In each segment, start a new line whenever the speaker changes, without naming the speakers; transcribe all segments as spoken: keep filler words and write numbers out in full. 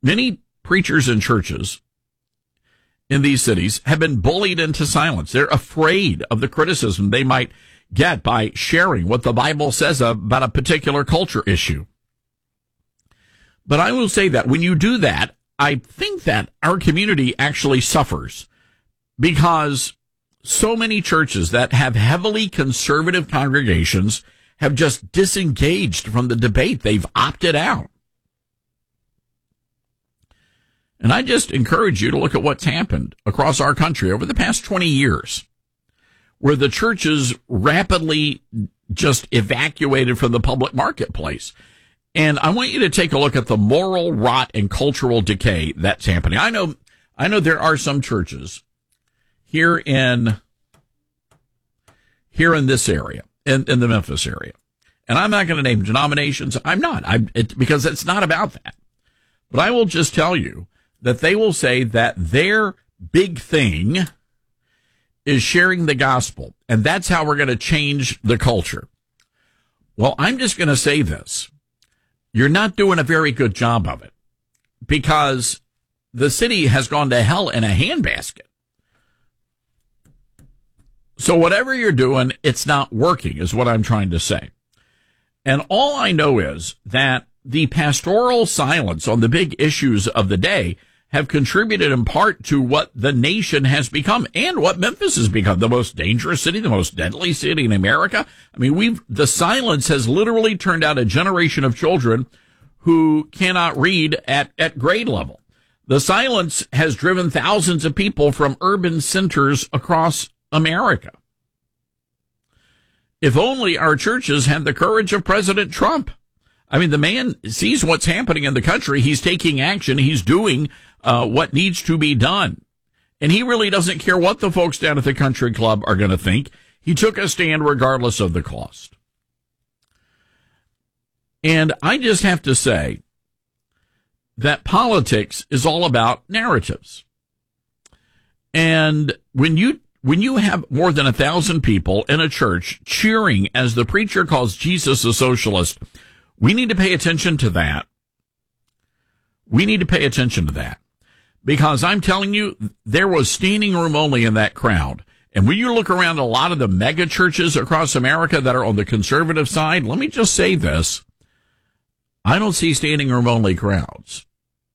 Many preachers and churches in these cities have been bullied into silence. They're afraid of the criticism they might get by sharing what the Bible says about a particular culture issue. But I will say that when you do that, I think that our community actually suffers because so many churches that have heavily conservative congregations have just disengaged from the debate. They've opted out. And I just encourage you to look at what's happened across our country over the past twenty years, where the churches rapidly just evacuated from the public marketplace. And I want you to take a look at the moral rot and cultural decay that's happening. I know, I know there are some churches here in, here in this area, in, in the Memphis area. And I'm not going to name denominations. I'm not, I'm, it, because it's not about that. But I will just tell you that they will say that their big thing is sharing the gospel. And that's how we're going to change the culture. Well, I'm just going to say this. You're not doing a very good job of it because the city has gone to hell in a handbasket. So whatever you're doing, it's not working is what I'm trying to say. And all I know is that the pastoral silence on the big issues of the day have contributed in part to what the nation has become and what Memphis has become, the most dangerous city, the most deadly city in America. I mean, we've, the silence has literally turned out a generation of children who cannot read at, at grade level. The silence has driven thousands of people from urban centers across America. If only our churches had the courage of President Trump. I mean, the man sees what's happening in the country. He's taking action. He's doing uh, what needs to be done. And he really doesn't care what the folks down at the country club are going to think. He took a stand regardless of the cost. And I just have to say that politics is all about narratives. And when you when you have more than a thousand people in a church cheering as the preacher calls Jesus a socialist, we need to pay attention to that. We need to pay attention to that. Because I'm telling you, there was standing room only in that crowd. And when you look around a lot of the mega churches across America that are on the conservative side, let me just say this. I don't see standing room only crowds.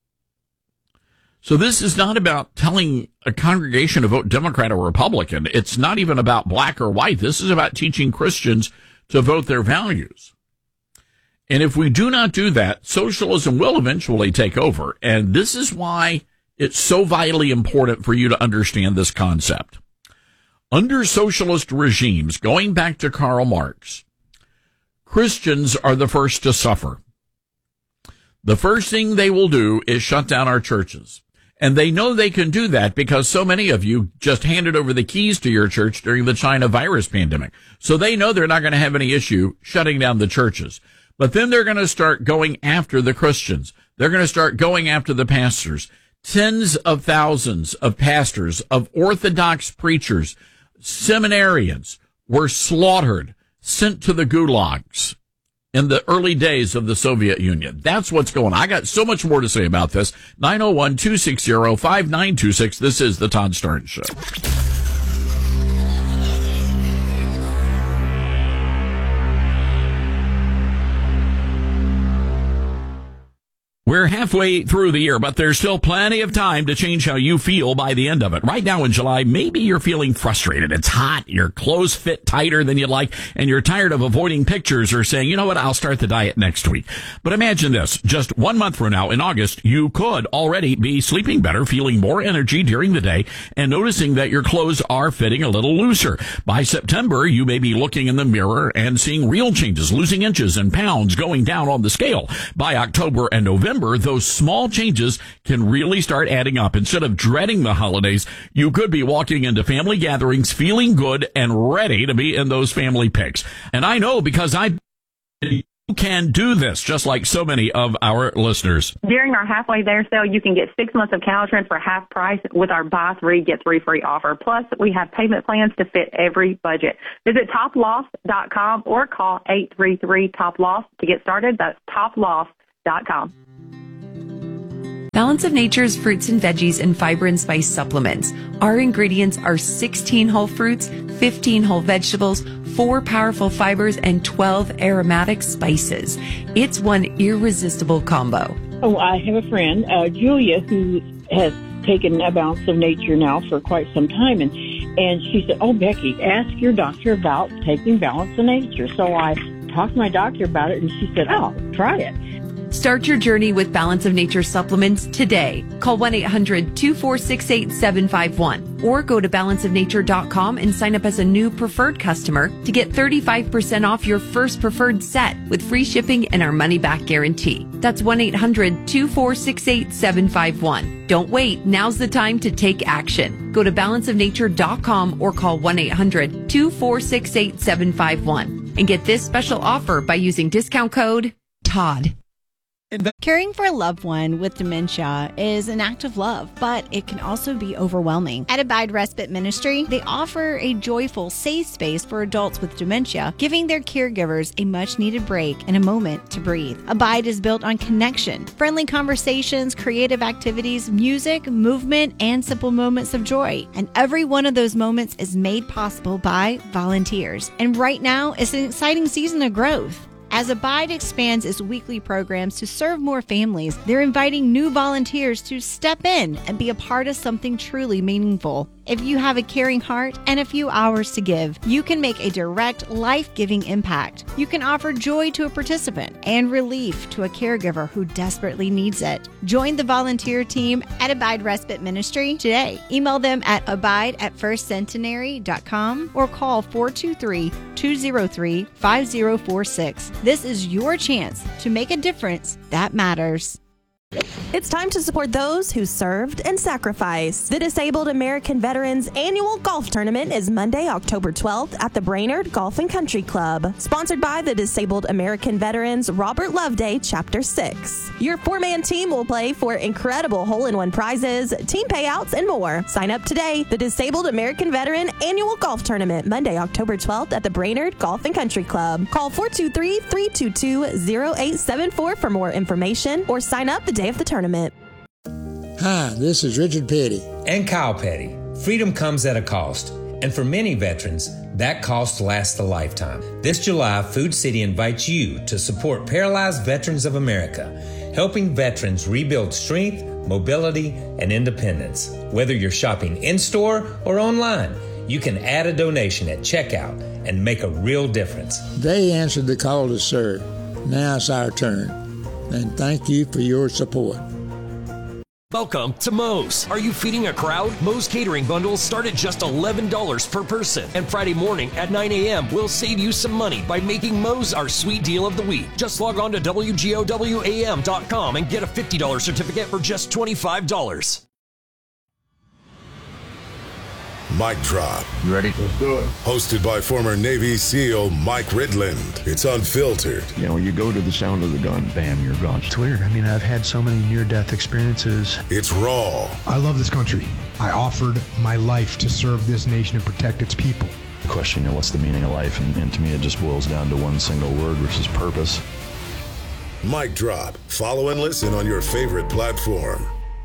So this is not about telling a congregation to vote Democrat or Republican. It's not even about black or white. This is about teaching Christians to vote their values. And if we do not do that, socialism will eventually take over. And this is why it's so vitally important for you to understand this concept. Under socialist regimes, going back to Karl Marx, Christians are the first to suffer. The first thing they will do is shut down our churches. And they know they can do that because so many of you just handed over the keys to your church during the China virus pandemic. So they know they're not going to have any issue shutting down the churches. But then they're going to start going after the Christians. They're going to start going after the pastors. Tens of thousands of pastors, of Orthodox preachers, seminarians were slaughtered, sent to the gulags in the early days of the Soviet Union. That's what's going on. I got so much more to say about this. nine oh one, two six zero, five nine two six. This is the Todd Starnes Show. We're halfway through the year, but there's still plenty of time to change how you feel by the end of it. Right now in July, maybe you're feeling frustrated. It's hot. Your clothes fit tighter than you'd like, and you're tired of avoiding pictures or saying, you know what, I'll start the diet next week. But imagine this. Just one month from now, in August, you could already be sleeping better, feeling more energy during the day, and noticing that your clothes are fitting a little looser. By September, you may be looking in the mirror and seeing real changes, losing inches and pounds, going down on the scale. By October and November, those small changes can really start adding up. Instead of dreading the holidays, you could be walking into family gatherings feeling good and ready to be in those family pics. And I know because I you can do this, just like so many of our listeners.
During our halfway there sale, you can get six months of Caltrans for half price with our buy three, get three free offer. Plus, we have payment plans to fit every budget. Visit top loss dot com or call eight three three, top loss to get started. That's top loss dot com.
Balance of Nature's fruits and veggies and fiber and spice supplements. Our ingredients are sixteen whole fruits, fifteen whole vegetables, four powerful fibers, and twelve aromatic spices. It's one irresistible combo.
Oh, I have a friend, uh, Julia, who has taken a Balance of Nature now for quite some time, and and she said, "Oh, Becky, ask your doctor about taking Balance of Nature." So I talked to my doctor about it, and she said, "Oh, try it."
Start your journey with Balance of Nature supplements today. Call one eight hundred two four six eight seven five one or go to balance of nature dot com and sign up as a new preferred customer to get thirty-five percent off your first preferred set with free shipping and our money-back guarantee. That's one eight hundred two four six eight seven five one. Don't wait. Now's the time to take action. Go to balance of nature dot com or call one eight hundred two four six eight seven five one and get this special offer by using discount code TODD.
Caring for a loved one with dementia is an act of love, but it can also be overwhelming. At Abide Respite Ministry, they offer a joyful, safe space for adults with dementia, giving their caregivers a much-needed break and a moment to breathe. Abide is built on connection, friendly conversations, creative activities, music, movement, and simple moments of joy. And every one of those moments is made possible by volunteers. And right now, it's an exciting season of growth. As Abide expands its weekly programs to serve more families, they're inviting new volunteers to step in and be a part of something truly meaningful. If you have a caring heart and a few hours to give, you can make a direct, life-giving impact. You can offer joy to a participant and relief to a caregiver who desperately needs it. Join the volunteer team at Abide Respite Ministry today. Email them at abide at first centenary dot com or call four two three, two zero three, five zero four six. This is your chance to make a difference that matters.
It's time to support those who served and sacrificed. The Disabled American Veterans Annual Golf Tournament is Monday, October twelfth at the Brainerd Golf and Country Club. Sponsored by the Disabled American Veterans Robert Loveday Chapter six. Your four-man team will play for incredible hole-in-one prizes, team payouts, and more. Sign up today. The Disabled American Veteran Annual Golf Tournament, Monday, October twelfth at the Brainerd Golf and Country Club. Call four two three, three two two, zero eight seven four for more information or sign up the day of the tournament.
Hi, this is Richard Petty.
And Kyle Petty. Freedom comes at a cost. And for many veterans, that cost lasts a lifetime. This July, Food City invites you to support Paralyzed Veterans of America, helping veterans rebuild strength, mobility, and independence. Whether you're shopping in-store or online, you can add a donation at checkout and make a real difference.
They answered the call to serve. Now it's our turn. And thank you for your support.
Welcome to Moe's. Are you feeding a crowd? Moe's catering bundles start at just eleven dollars per person. And Friday morning at nine a.m. we'll save you some money by making Moe's our sweet deal of the week. Just log on to W G O W A M dot com and get a fifty dollars certificate for just twenty-five dollars.
Mic Drop.
You ready? Let's do it.
Hosted by former Navy SEAL Mike Ridland. It's unfiltered.
You know, you go to the sound of the gun, bam, you're gone.
It's weird. I mean, I've had so many near-death experiences.
It's raw.
I love this country. I offered my life to serve this nation and protect its people.
Question, you know, what's the meaning of life? And, and to me, it just boils down to one single word, which is purpose.
Mic Drop. Follow and listen on your favorite platform.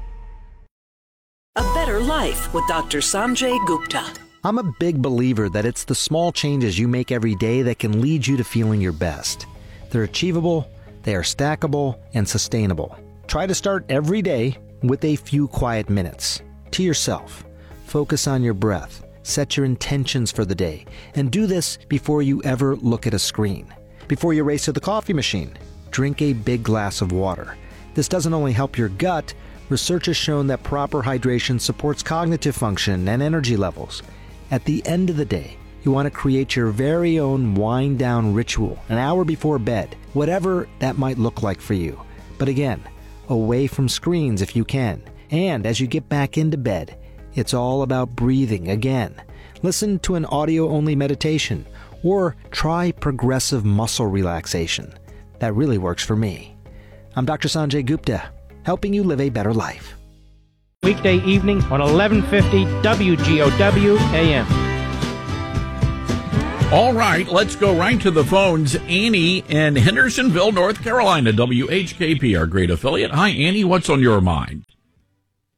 A Better Life with Doctor Sanjay Gupta.
I'm a big believer that it's the small changes you make every day that can lead you to feeling your best. They're achievable, they are stackable, and sustainable. Try to start every day with a few quiet minutes. To yourself. Focus on your breath. Set your intentions for the day. And do this before you ever look at a screen. Before you race to the coffee machine, drink a big glass of water. This doesn't only help your gut. Research has shown that proper hydration supports cognitive function and energy levels. At the end of the day, you want to create your very own wind-down ritual an hour before bed, whatever that might look like for you. But again, away from screens if you can. And as you get back into bed, it's all about breathing again. Listen to an audio-only meditation or try progressive muscle relaxation. That really works for me. I'm Doctor Sanjay Gupta, helping you live a better life.
Weekday evening on eleven fifty W G O W A M.
All right, let's go right to the phones. Annie in Hendersonville, North Carolina, W H K P, our great affiliate. Hi, Annie. What's on your mind?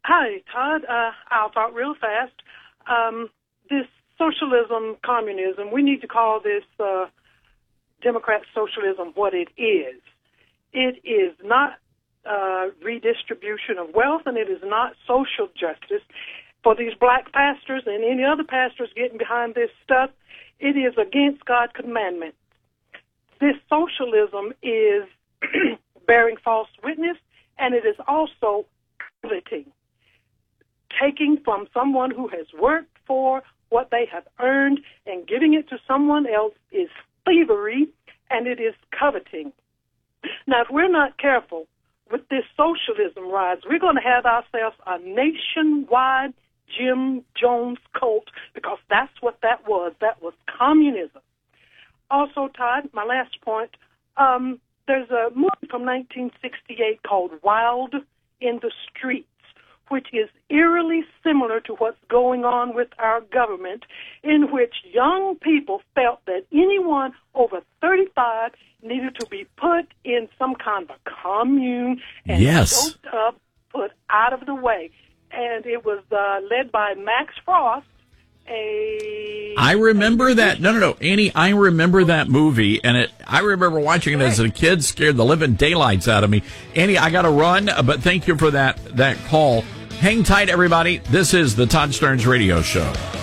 Hi, Todd. Uh, I'll talk real fast. Um, this socialism, communism, we need to call this uh, Democrat socialism what it is. It is not uh, redistribution of wealth, and it is not social justice. For these black pastors and any other pastors getting behind this stuff, it is against God's commandment. This socialism is bearing false witness, and it is also coveting. Taking from someone who has worked for what they have earned and giving it to someone else is thievery, and it is coveting. Now, if we're not careful with this socialism rise, we're going to have ourselves a nationwide Jim Jones cult, because that's what that was. That was communism. Also, Todd, my last point, um, there's a movie from nineteen sixty-eight called Wild in the Streets, which is eerily similar to what's going on with our government, in which young people felt that anyone over thirty-five needed to be put in some kind of a commune and
yes.
choked up, put out of the way. And it was uh, led by Max Frost, a...
I remember that. No, no, no. Annie, I remember that movie, and it. I remember watching it as a kid, scared the living daylights out of me. Annie, I got to run, but thank you for that, that call. Hang tight, everybody. This is the Todd Stearns Radio Show.